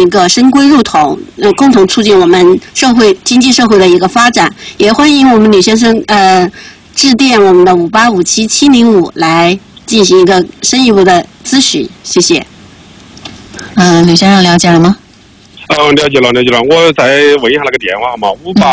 一个深闺入统，共同促进我们经济社会的一个发展。也欢迎我们吕先生致电我们的5857705来进行一个深一步的咨询，谢谢。 吕先生了解了吗？ 了解了。我再问一下那个电话号码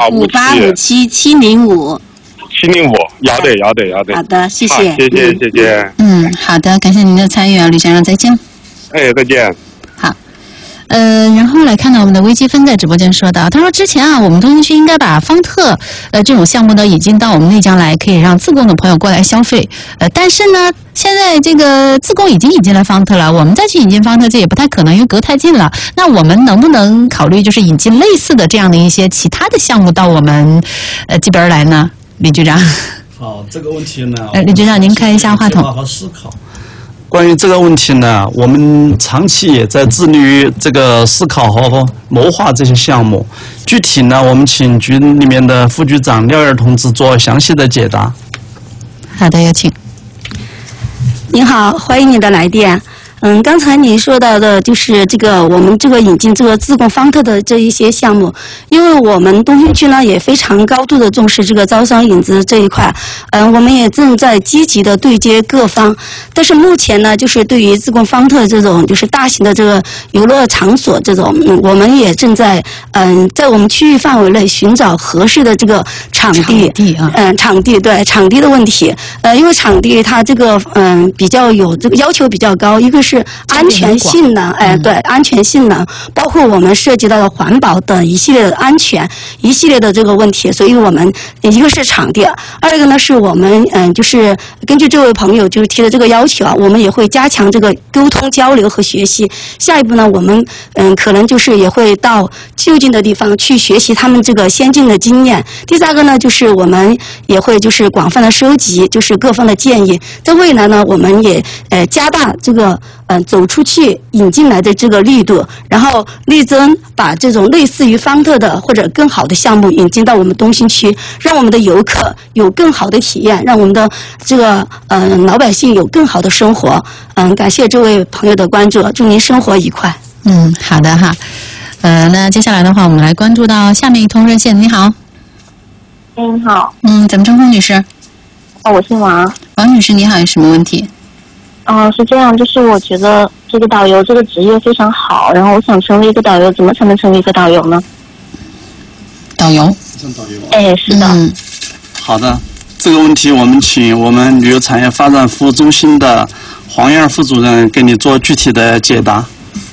，5857705。 705，要得。 好的，谢谢。 谢谢。 好的，感谢您的参与啊，吕先生，再见。 再见。 好。然后来看到我们的微积分在直播间说到，他说之前啊，我们东新区应该把方特这种项目呢引进到我们内江来，可以让自贡的朋友过来消费。但是呢，现在这个自贡已经引进了方特了，我们再去引进方特这也不太可能，因为隔太近了。那我们能不能考虑就是引进类似的这样的一些其他的项目到我们这边来呢？李局长。 好，这个问题呢， 李局长您开一下话筒。 好好思考。关于这个问题呢，我们长期也在致力于这个思考和谋划这些项目。具体呢，我们请局里面的副局长廖燕同志做详细的解答。 好的，有请。 您好，欢迎你的来电。刚才你说到的就是这个我们这个引进这个自贡方特的这一些项目，因为我们东新区呢也非常高度的重视这个招商引资这一块，我们也正在积极的对接各方，但是目前呢，就是对于自贡方特这种就是大型的这个游乐场所这种，我们也正在在我们区域范围内寻找合适的这个场地场地的问题，因为场地它这个比较有这个要求比较高，一个是安全性能，安全性能，包括我们涉及到的环保等一系列的安全，一系列的这个问题，所以我们一个是场地，二一个呢是我们就是根据这位朋友就是提的这个要求啊，我们也会加强这个沟通交流和学习。下一步呢，我们可能就是也会到就近的地方去学习他们这个先进的经验。第三个呢，就是我们也会就是广泛的收集就是各方的建议，在未来呢，我们也加大这个走出去引进来的这个力度，然后力争把这种类似于方特的或者更好的项目引进到我们东新区，让我们的游客有更好的体验，让我们的这个老百姓有更好的生活。感谢这位朋友的关注，祝您生活愉快。 好的哈。那接下来的话，我们来关注到下面一通热线。你好。 你好。 怎么称呼女士？ 我姓王。 王女士，你好，有什么问题？ 是这样，就是我觉得这个导游这个职业非常好，然后我想成为一个导游，怎么才能成为一个导游呢？ 导游？ 是的。 好的，这个问题我们请我们旅游产业发展服务中心的黄燕副主任给你做具体的解答。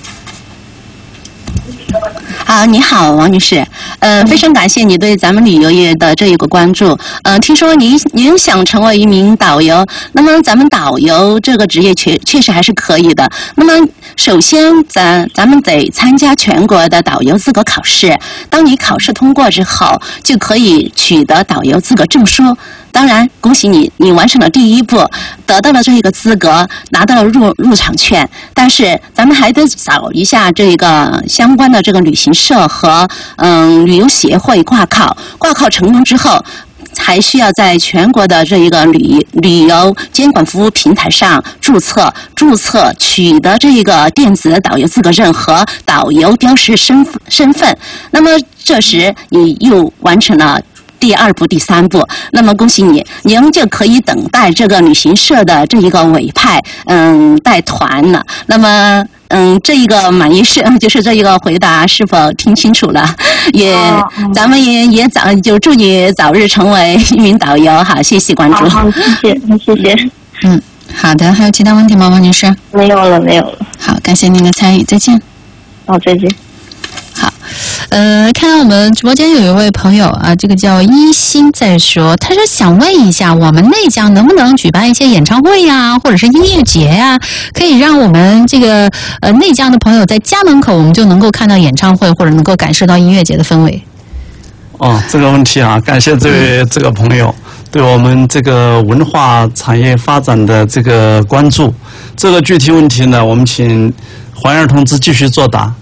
你好，王女士。非常感谢你对咱们旅游业的这一个关注。听说您想成为一名导游，那么咱们导游这个职业确实还是可以的。那么首先咱们得参加全国的导游资格考试，当你考试通过之后，就可以取得导游资格证书。当然，恭喜你完成了第一步，得到了这一个资格，拿到了入场券。但是咱们还得找一下这个相关的这个旅行社和旅游协会挂靠。挂靠成功之后，还需要在全国的这一个旅游监管服务平台上注册，取得这一个电子导游资格证和导游标识身份。那么这时你又完成了第二步、第三步，那么恭喜您就可以等待这个旅行社的这一个委派，带团了。那么，这一个满意就是这一个回答是否听清楚了？咱们也就祝你早日成为一名导游。好，谢谢关注。 好，谢谢。 好的，还有其他问题吗，王女士？ 没有了。 好，感谢您的参与，再见。 再见。 好，看到我们直播间有一位朋友啊，这个叫一心在说，他说想问一下，我们内江能不能举办一些演唱会呀，或者是音乐节呀，可以让我们这个内江的朋友在家门口，我们就能够看到演唱会，或者能够感受到音乐节的氛围。 这个问题啊，感谢这个朋友对我们这个文化产业发展的这个关注。这个具体问题呢，我们请黄燕同志继续作答。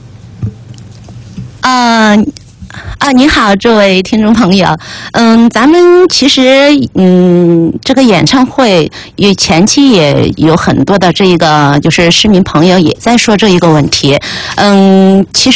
您好，这位听众朋友，咱们其实这个演唱会前期也有很多的这个就是市民朋友也在说这一个问题，其实